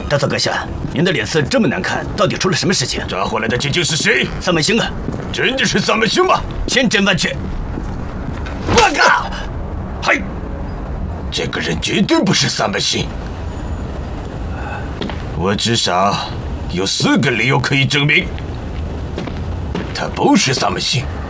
大佐阁下，您的脸色这么难看，到底出了什么事情？ 抓回来的究竟是谁？ 三门星啊！ 真的是三门星吗？ 千真万确。 我靠！嘿，这个人绝对不是三门星。我至少有4个理由可以证明，他不是三门星。